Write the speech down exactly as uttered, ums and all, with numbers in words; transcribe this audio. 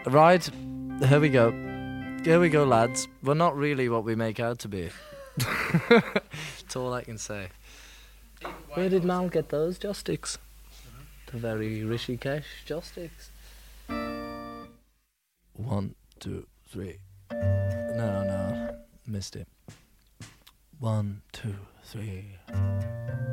Right, here we go. Here we go, lads. We're not really what we make out to be. That's all I can say. Where did Mal get those joysticks? The very Rishikesh joysticks. One, two, three. No, no, missed it. One, two, three.